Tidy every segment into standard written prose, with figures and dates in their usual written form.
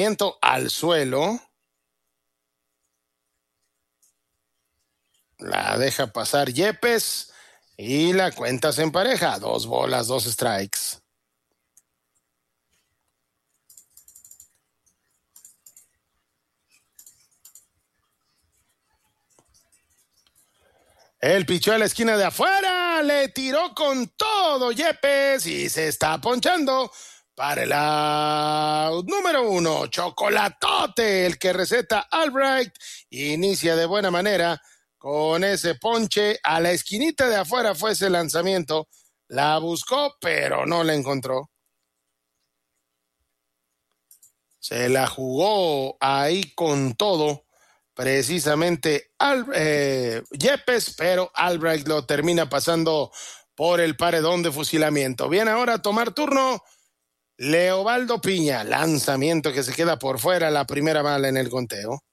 al suelo. La deja pasar Yepes y la cuenta se empareja. 2 bolas, 2 strikes. El pichó a la esquina de afuera, le tiró con todo Yepes y se está ponchando para el out número 1. Chocolatote, el que receta Albright, inicia de buena manera con ese ponche. A la esquinita de afuera fue ese lanzamiento. La buscó, pero no la encontró. Se la jugó ahí con todo, precisamente Yepes, pero Albright lo termina pasando por el paredón de fusilamiento. Viene ahora a tomar turno Leobaldo Piña. Lanzamiento que se queda por fuera, la primera bala en el conteo.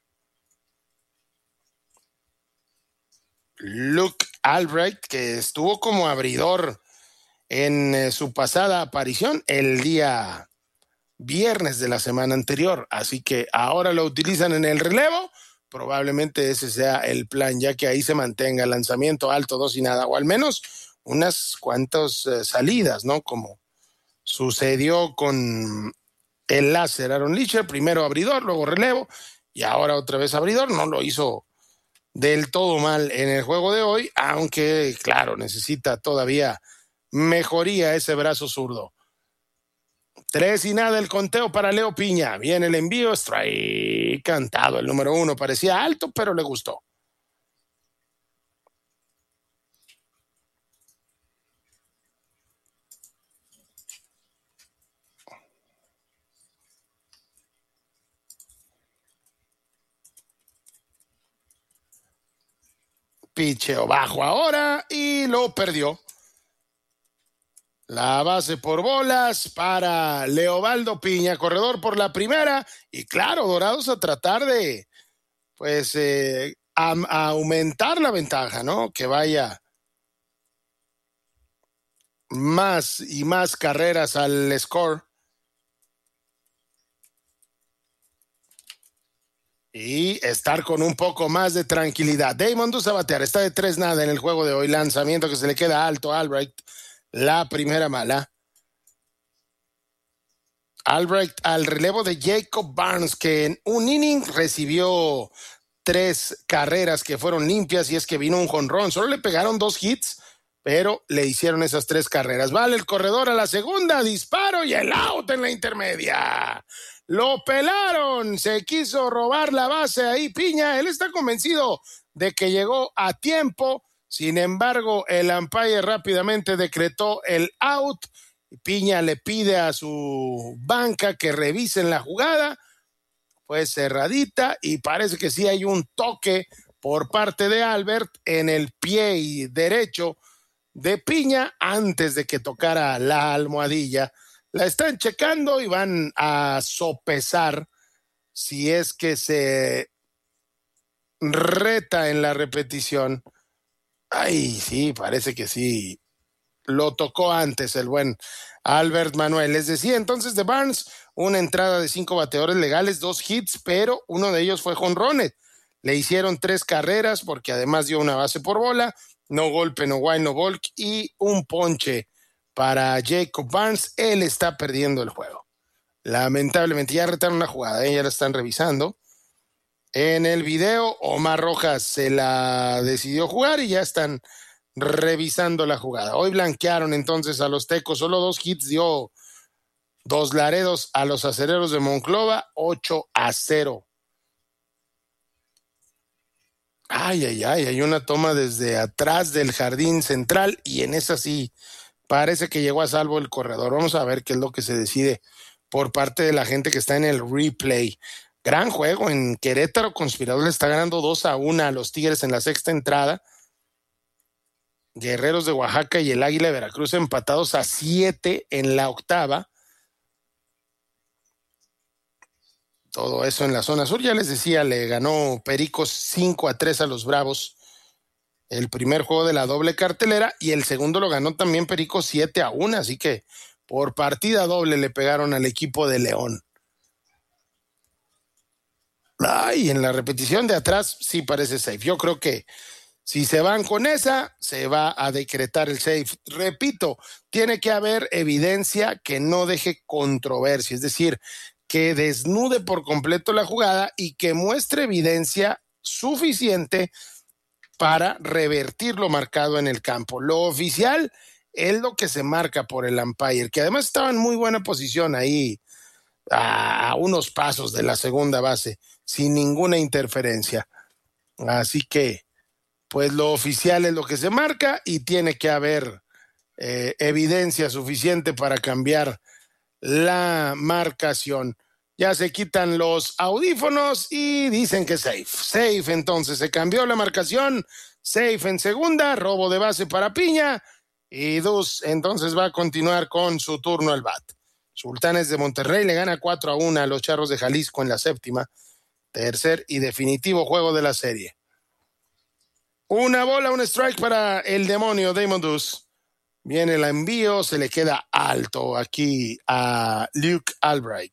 Luke Albright, que estuvo como abridor en su pasada aparición el día viernes de la semana anterior, así que ahora lo utilizan en el relevo. Probablemente ese sea el plan, ya que ahí se mantenga lanzamiento alto, 2 y nada, o al menos unas cuantas salidas, ¿no? Como sucedió con el láser Aaron Leacher, primero abridor, luego relevo, y ahora otra vez abridor. No lo hizo del todo mal en el juego de hoy, aunque, claro, necesita todavía mejoría ese brazo zurdo. 3 y nada el conteo para Leo Piña. Viene el envío, strike cantado. El número 1 parecía alto, pero le gustó. Picheo bajo ahora y lo perdió. La base por bolas para Leobaldo Piña, corredor por la primera. Y claro, Dorados a tratar de, pues, a aumentar la ventaja, ¿no? Que vaya más y más carreras al score. Y estar con un poco más de tranquilidad. Damon Dusa batear, está de 3 nada en el juego de hoy. Lanzamiento que se le queda alto a Albright. La primera mala. Albright al relevo de Jacob Barnes, que en un inning recibió 3 carreras que fueron limpias, y es que vino un jonrón. Solo le pegaron 2 hits, pero le hicieron esas 3 carreras. Vale el corredor a la segunda, disparo y el out en la intermedia. Lo pelaron, se quiso robar la base ahí Piña. Él está convencido de que llegó a tiempo. Sin embargo, el umpire rápidamente decretó el out. Piña le pide a su banca que revisen la jugada. Pues cerradita, y parece que sí hay un toque por parte de Albert en el pie derecho de Piña antes de que tocara la almohadilla. La están checando y van a sopesar si es que se reta en la repetición. Ay, sí, parece que sí. Lo tocó antes el buen Albert Manuel. Les decía entonces de Barnes, una entrada de 5 bateadores legales, 2 hits, pero uno de ellos fue jonrones. Le hicieron 3 carreras porque además dio una base por bola, no golpe, no wild, no walk y un ponche para Jacob Barnes. Él está perdiendo el juego. Lamentablemente ya retaron la jugada, ya la están revisando. En el video, Omar Rojas se la decidió jugar y ya están revisando la jugada. Hoy blanquearon entonces a los Tecos, solo 2 hits dio Dos Laredos a los Acereros de Monclova, 8-0. Hay una toma desde atrás del jardín central y en esa sí parece que llegó a salvo el corredor. Vamos a ver qué es lo que se decide por parte de la gente que está en el replay. Gran juego en Querétaro. Conspirador le está ganando 2-1 a los Tigres en la sexta entrada. Guerreros de Oaxaca y el Águila de Veracruz empatados a 7 en la octava. Todo eso en la zona sur. Ya les decía, le ganó Pericos 5-3 a los Bravos el primer juego de la doble cartelera, y el segundo lo ganó también Pericos 7-1, así que por partida doble le pegaron al equipo de León. Ay, en la repetición de atrás sí parece safe. Yo creo que si se van con esa, se va a decretar el safe. Repito, tiene que haber evidencia que no deje controversia, es decir, que desnude por completo la jugada y que muestre evidencia suficiente para revertir lo marcado en el campo. Lo oficial es lo que se marca por el umpire, que además estaba en muy buena posición ahí, a unos pasos de la segunda base, sin ninguna interferencia. Así que, pues lo oficial es lo que se marca y tiene que haber evidencia suficiente para cambiar la marcación. Ya se quitan los audífonos y dicen que safe. Safe, entonces se cambió la marcación. Safe en segunda, robo de base para Piña. Y Dus entonces va a continuar con su turno al bat. Sultanes de Monterrey le gana 4-1 a los Charros de Jalisco en la séptima. Tercer y definitivo juego de la serie. Una bola, un strike para el demonio Damon Dus. Viene el envío, se le queda alto aquí a Luke Albright.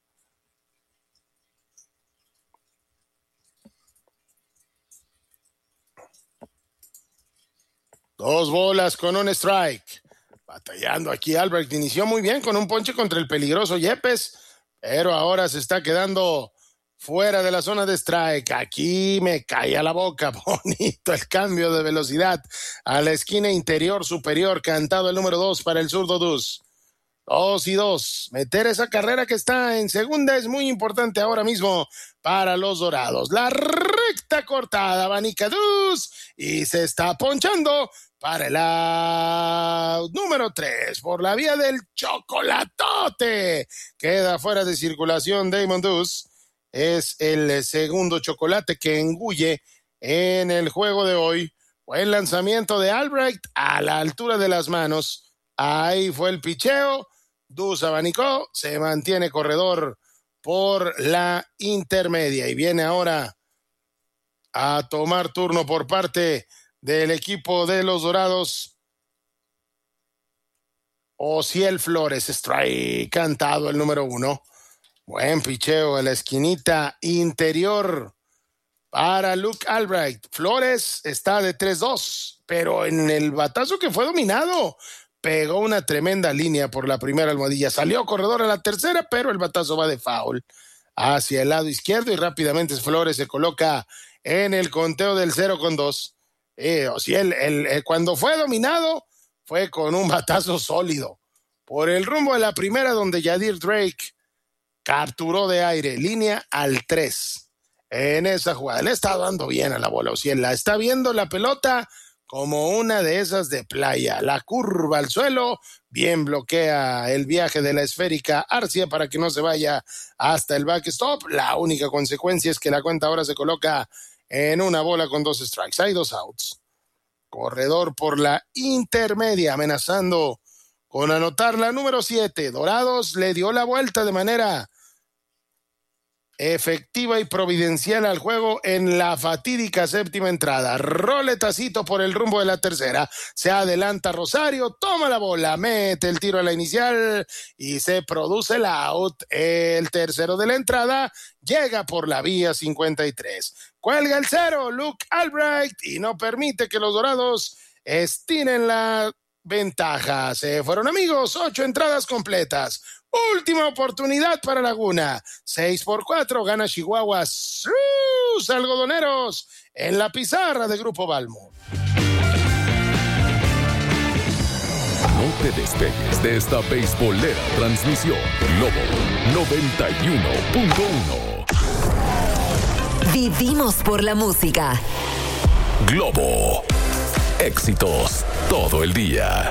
Dos bolas con un strike. Batallando aquí Albright. Inició muy bien con un ponche contra el peligroso Yepes, pero ahora se está quedando fuera de la zona de strike. Aquí me cae a la boca. Bonito el cambio de velocidad a la esquina interior superior. Cantado el número 2 para el zurdo Dus. 2-2. Meter esa carrera que está en segunda es muy importante ahora mismo para los Dorados. La recta cortada, abanica Dus y se está ponchando para el out número 3 por la vía del chocolatote. Queda fuera de circulación Damon Dus. Es el segundo chocolate que engulle en el juego de hoy. Buen lanzamiento de Albright a la altura de las manos. Ahí fue el picheo. Dus abanicó, se mantiene corredor por la intermedia y viene ahora a tomar turno por parte del equipo de los Dorados. Ociel Flores, strike, cantado el número 1. Buen picheo a la esquinita interior para Luke Albright. Flores está de 3-2, pero en el batazo que fue dominado, pegó una tremenda línea por la primera almohadilla. Salió corredor a la tercera, pero el batazo va de foul hacia el lado izquierdo y rápidamente Flores se coloca en el conteo del 0-2. Cuando fue dominado, fue con un batazo sólido por el rumbo de la primera, donde Yadir Drake capturó de aire, línea al 3. En esa jugada le está dando bien a la bola. Ociel la está viendo la pelota como una de esas de playa. La curva al suelo, bien bloquea el viaje de la esférica Arcia para que no se vaya hasta el backstop. La única consecuencia es que la cuenta ahora se coloca en una bola con 2 strikes. Hay 2 outs. Corredor por la intermedia, amenazando con anotar la número 7. Dorados le dio la vuelta de manera efectiva y providencial al juego en la fatídica séptima entrada. Roletacito por el rumbo de la tercera. Se adelanta Rosario, toma la bola, mete el tiro a la inicial y se produce el out. El tercero de la entrada llega por la vía 53. Cuelga el 0, Luke Albright, y no permite que los Dorados estiren la ventaja. Se fueron, amigos, 8 entradas completas. Última oportunidad para Laguna. 6-4, gana Chihuahua. ¡Sus algodoneros! En la pizarra de Grupo Balmo. No te despegues de esta beisbolera transmisión. Globo 91.1. Vivimos por la música. Globo. Éxitos todo el día.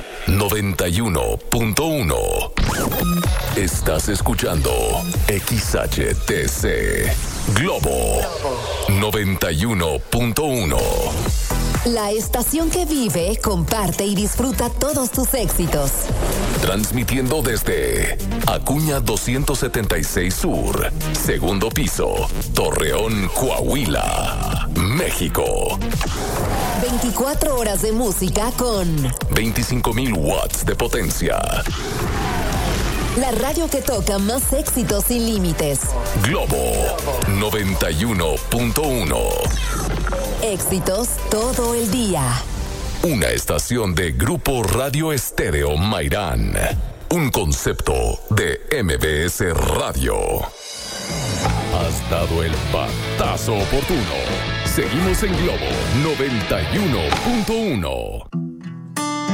91.1. Estás escuchando XHTC. Globo 91.1. La estación que vive, comparte y disfruta todos tus éxitos. Transmitiendo desde Acuña 276 Sur, segundo piso, Torreón, Coahuila, México. 24 horas de música con 25,000 watts de potencia. La radio que toca más éxitos sin límites. Globo 91.1. Éxitos todo el día. Una estación de Grupo Radio Estéreo Mairán. Un concepto de MBS Radio. Has dado el batazo oportuno. Seguimos en Globo 91.1.